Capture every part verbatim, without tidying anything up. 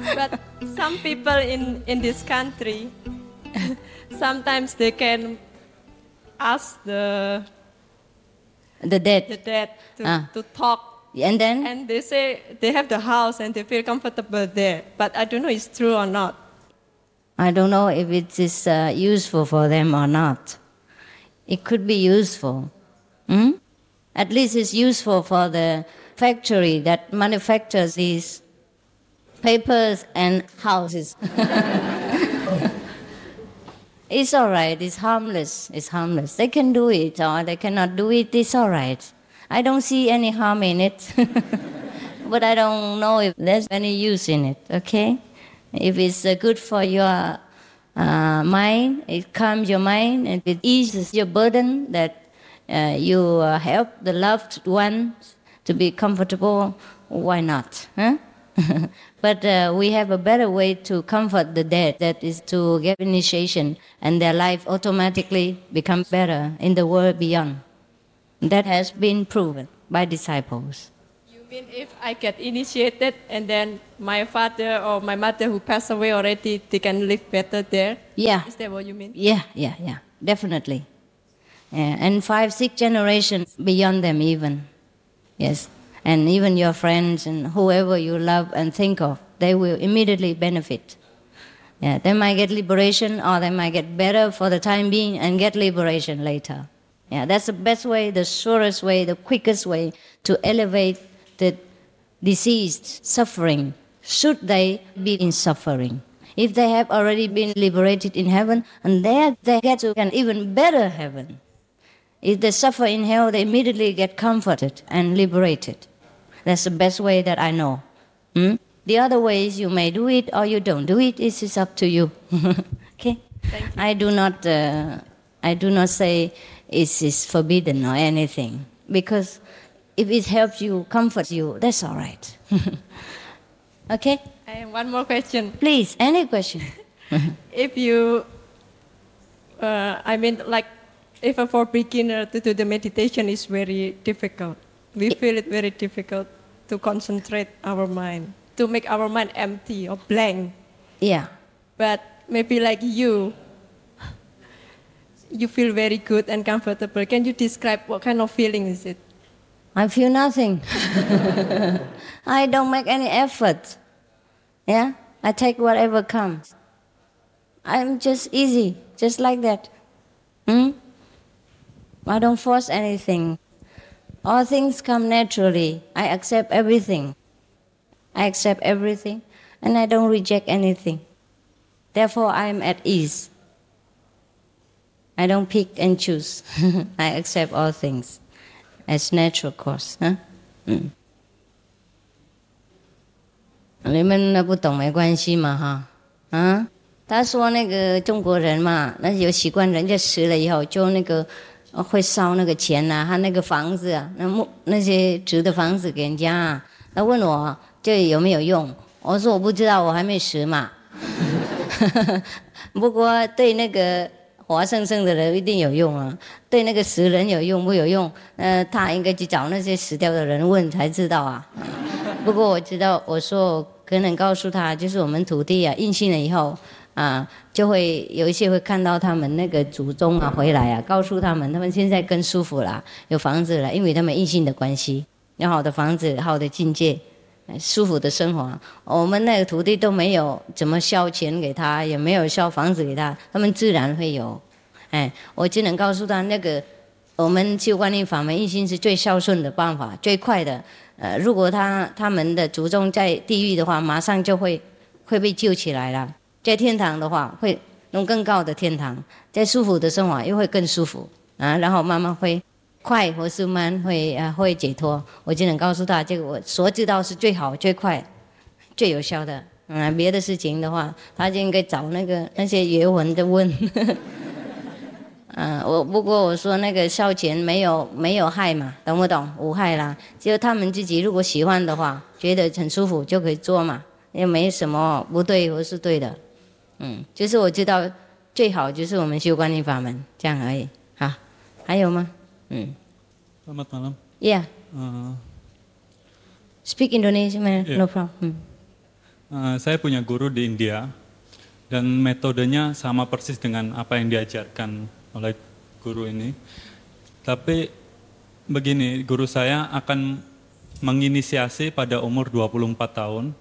But some people in, in this country, sometimes they can ask the the dead, the dead to, ah. to talk. And then? And they say they have the house and they feel comfortable there. But I don't know if it's true or not. I don't know if it is uh, useful for them or not. It could be useful. Hmm? At least it's useful for the factory that manufactures these papers and houses. It's all right. It's harmless. It's harmless. They can do it or they cannot do it. It's all right. I don't see any harm in it. But I don't know if there's any use in it, okay? If it's uh, good for your uh, mind, it calms your mind, and it eases your burden that uh, you uh, help the loved ones to be comfortable, why not? Huh? But uh, we have a better way to comfort the dead, that is to get initiation, and their life automatically becomes better in the world beyond. That has been proven by disciples. You mean if I get initiated and then my father or my mother who passed away already, they can live better there? Yeah. Is that what you mean? Yeah, yeah, yeah, definitely. Yeah. And five, six generations beyond them even. Yes. And even your friends and whoever you love and think of, they will immediately benefit. Yeah, they might get liberation or they might get better for the time being and get liberation later. Yeah, that's the best way, the surest way, the quickest way to elevate the deceased suffering, should they be in suffering. If they have already been liberated in heaven, and there they get to an even better heaven. If they suffer in hell, they immediately get comforted and liberated. That's the best way that I know. Hmm? The other ways, you may do it or you don't do it. It is up to you. Okay? Thank you. I do not, uh, I do not say it is forbidden or anything, because if it helps you, comforts you, that's all right. Okay? I have one more question. Please, any question. If you, uh, I mean, like, if a for beginner to do the meditation is very difficult. We feel it very difficult to concentrate our mind, to make our mind empty or blank. Yeah. But maybe like you, you feel very good and comfortable. Can you describe what kind of feeling is it? I feel nothing. I don't make any effort. Yeah? I take whatever comes. I'm just easy, just like that. Hmm? I don't force anything. All things come naturally. I accept everything. I accept everything, and I don't reject anything. Therefore, I am at ease. I don't pick and choose. I accept all things as natural course. Huh? Mm. 你们不懂没关系嘛哈啊？他说那个中国人嘛，那有习惯，人家死了以后就那个会烧那个钱呐、啊，他那个房子啊，那木那些纸的房子给人家、啊，他问我这有没有用？我说我不知道，我还没死嘛。不过对那个活生生的人一定有用啊，对那个死人有用不有用？呃，他应该去找那些死掉的人问才知道啊。不过我知道，我说我可能告诉他，就是我们土地啊，印信了以后啊，就会有一些会看到他们那个祖宗啊回来啊，告诉他们，他们现在更舒服了，有房子了，因为他们印信的关系，有好的房子，好的境界，舒服的生活。我们那个土地都没有怎么烧钱给他，也没有烧房子给他，他们自然会有。哎，我只能告诉他，那个我们修观音法门印信是最孝顺的办法，最快的。呃，如果他他们的祖宗在地狱的话，马上就会会被救起来了。在天堂的话，会弄更高的天堂；在舒服的生活又会更舒服啊。然后慢慢会快或是慢会啊会解脱。我只能告诉他，这个我所知道是最好、最快、最有效的。嗯，别的事情的话，他就应该找那个那些学文的问。嗯，我不过我说那个烧钱没有没有害嘛，懂不懂？无害啦，就他们自己如果喜欢的话，觉得很舒服就可以做嘛，也没什么不对或是对的。嗯，就是我知道最好就是我们修观音法门这样而已。好，还有吗？嗯。 Selamat malam. Yeah. Uh, Speak Indonesian, man. Yeah. No problem. Hmm. Uh, saya punya guru di India dan metodenya sama persis dengan apa yang diajarkan oleh guru ini. Tapi begini, guru saya akan menginisiasi pada umur dua puluh empat tahun.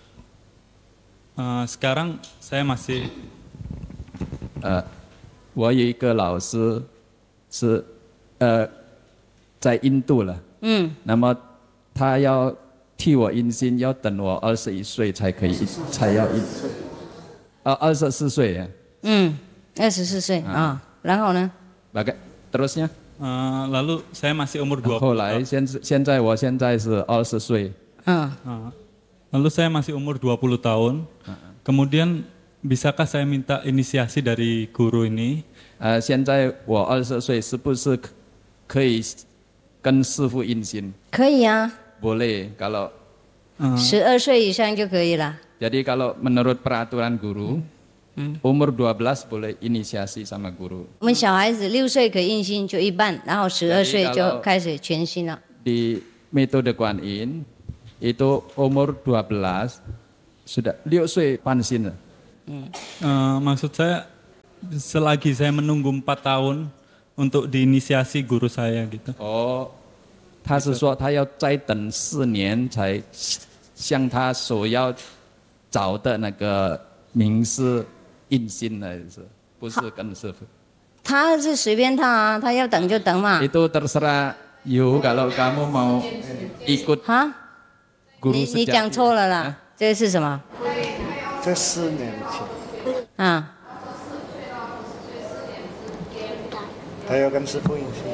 Uh, sekarang saya masih 呃，我有一个老师是呃在印度了， 嗯， 那么他要替我印心，要等我二十一岁才可以，才要印，啊，二十四岁， 嗯，二十四岁啊，然后呢？ bagai terusnya， uh, lalu saya masih umur dua 后 puluh 来 tahun. 现现在我现在是二十岁， 嗯， Uh, lalu saya masih umur dua puluh tahun. Kemudian bisakah saya minta inisiasi dari guru ini? 呃，现在我二十岁，是不是可以跟师傅印心？ 可以啊， boleh kalau 十二岁以上就可以了。 jadi kalau menurut peraturan guru, umur dua belas boleh inisiasi sama guru. 我们小孩子六岁可以印心就一半，然后十二岁就开始全心了。 Di metode Kuan Yin itu umur dua belas sudah 六岁半心了。 Uh, maksud saya selagi saya menunggu empat tahun untuk diinisiasi guru saya gitu. 哦，他是说他要再等四年才向他所要找的那个名师印心了，是不是跟师傅？ 他是随便他啊，他要等就等嘛。 Itu terserah you kalau kamu mau ikut 哈， guru 你你 sejati. 讲错了啦，这个是什么？ 这四年前， 啊， 他要跟师傅印心。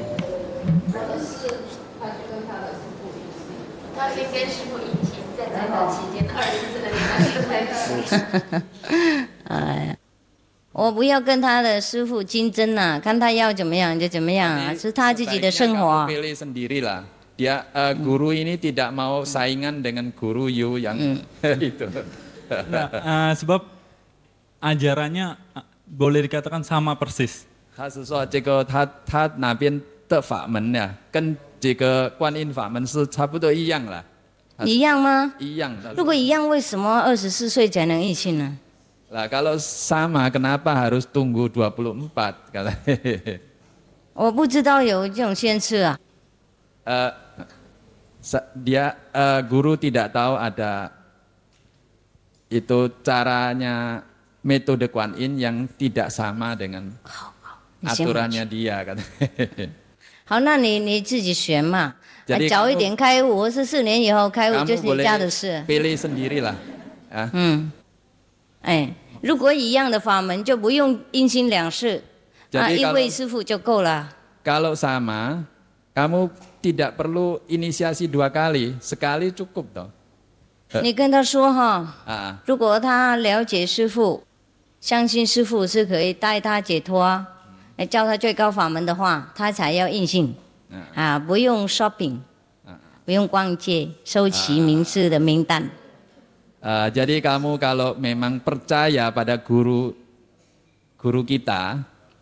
他先跟师傅印心，在这段期间二十四个礼拜。 哎呀，我不要跟他的师傅竞争啊，看他要怎么样就怎么样啊，是他自己的生活。 Kamu pilih sendirilah. Dia uh, guru ini tidak mau saingan dengan guru you yang itu. Nah, uh, sebab ajarannya uh, boleh dikatakan sama persis. 他是说这个他他那边的法门呀，跟这个观音法门是差不多一样了。 一样吗？ 一样的。 如果一样，为什么二十四岁才能印信呢？ Lah kalau sama kenapa harus tunggu dua puluh empat kalau 我不知道有这种限制啊。 uh, dia uh, guru tidak tahu ada itu caranya metode Kuan Yin yang tidak sama dengan aturannya dia kan. 好，那你你自己选嘛， Jadi 早一 kamu- 点开悟，我是四年以后开悟，就 kamu 是你家的 boleh 事。 pilih sendirilah. Ya. 嗯，哎，如果一样的法门，就不用印心两世， Jadi 啊，一 kalau- 位师傅就够了。 Kalau sama, kamu tidak perlu inisiasi dua kali, sekali cukup toh. 你跟他说哈， Ah, 如果他了解师傅，相信师傅是可以带他解脱，来教他最高法门的话，他才要印信。啊，不用 shopping， 不用逛街，收齐名次的名单。 uh, jadi kamu kalau memang percaya pada guru guru kita,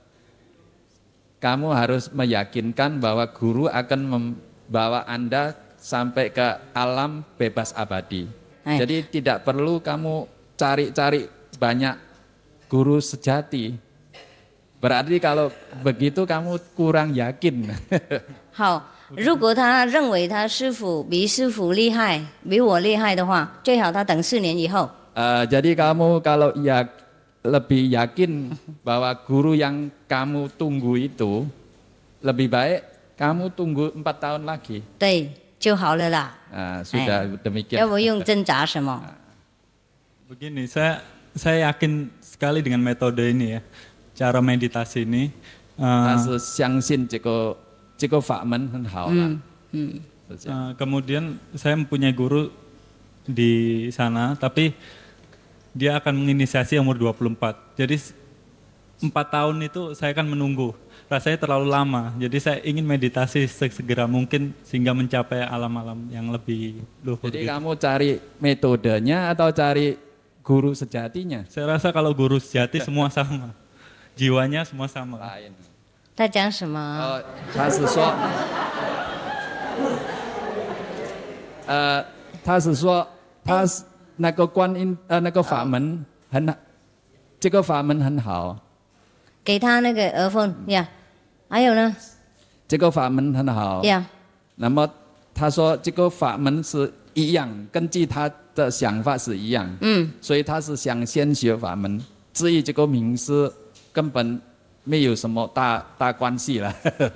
kamu harus meyakinkan bahwa guru akan membawa Anda sampai ke alam bebas abadi. Eh. Jadi tidak perlu kamu cari-cari banyak guru sejati. Berarti kalau begitu kamu kurang yakin. 好，如果他认为他师傅比师傅厉害，比我厉害的话，最好他等四年以后。 Uh, jadi kamu kalau ya lebih yakin bahwa guru yang kamu tunggu itu lebih baik kamu tunggu empat tahun lagi. 对，就好了啦。 Uh, sudah 要 demikian. 不用挣扎什么？ Begini, saya saya yakin sekali dengan metode ini ya, cara meditasi ini. Uh, 但是相信这个这个法门很好啦。 嗯嗯， 是这样 uh, kemudian saya mempunyai guru di sana, tapi dia akan menginisiasi umur dua puluh empat. Jadi empat tahun itu saya akan menunggu. Rasanya terlalu lama. Jadi saya ingin meditasi segera mungkin sehingga mencapai alam-alam yang lebih luhur. Jadi gitu. kamu cari metodenya atau cari guru sejatinya? Saya rasa kalau guru sejati semua sama. Jiwanya semua sama. Lain. 他讲什么？ Oh, 他是说，呃，他是说，他是那个观音呃那个法门很，这个法门很好。 给他那个耳奉呀，还有呢？ 这个法门很好。 呀。 那么他说这个法门是一样，根据他的想法是一样。嗯。所以他是想先学法门，至于这个名师根本没有什么大大关系了。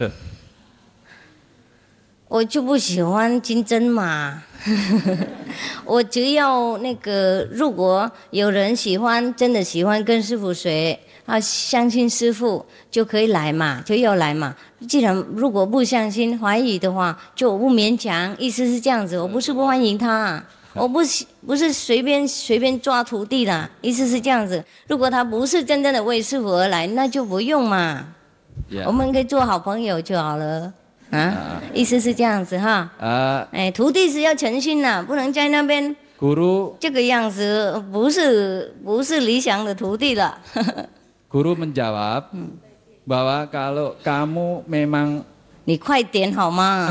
我就不喜欢金针嘛，我只要那个，如果有人喜欢，真的喜欢跟师父学，啊，相信师父就可以来嘛，就要来嘛。既然如果不相信、怀疑的话，就不勉强。意思是这样子，我不是不欢迎他，我不是不是随便随便抓徒弟的，意思是这样子。如果他不是真正的为师父而来，那就不用嘛， yeah. 我们可以做好朋友就好了。啊，意思是这样子哈。啊，哎，徒弟是要诚心的，不能在那边 Guru 这个样子，不是不是理想的徒弟了。 Guru menjawab bahwa kalau kamu memang 你快点好吗？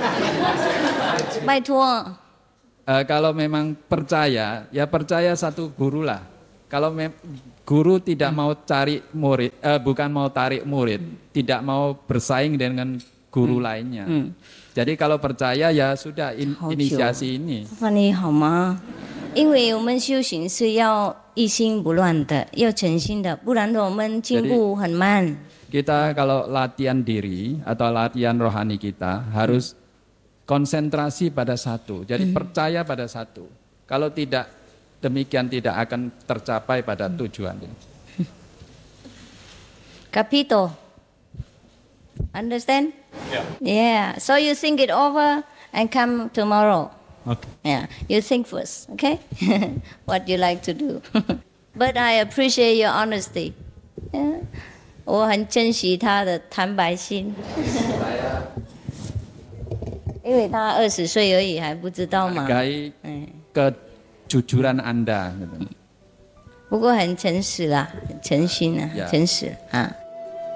拜托。 Uh, kalau memang percaya, ya percaya satu guru lah. Kalau mem guru tidak mau cari murid, uh, bukan mau tarik murid, tidak mau bersaing dengan guru lainnya. Jadi kalau percaya ya sudah in, inisiasi ini. 范你好吗？因为我们修行是要一心不乱的，要诚心的，不然我们进步很慢。 Kita kalau latihan diri atau latihan rohani kita harus konsentrasi pada satu, jadi percaya pada satu. Kalau tidak demikian tidak akan tercapai pada tujuan. Capito, understand? Yeah. Yeah. So you think it over and come tomorrow. Okay. Yeah. You think first, okay? What you like to do. But I appreciate your honesty. Yeah. 我很珍惜他的坦白心。因为他二十岁而已，还不知道嘛。 Hargai kejujuran Anda. 不过很诚实啦，诚心啊，诚实啊。